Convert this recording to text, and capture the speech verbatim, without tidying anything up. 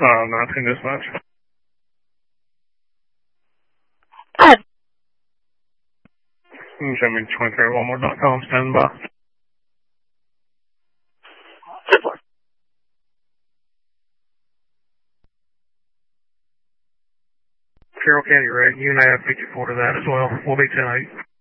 Uh, nineteen dispatch. Uh, You can show me twenty-three walmart dot com, stand by. Carroll County Reg, you and I have fifty-four to that as well. We'll be ten eight.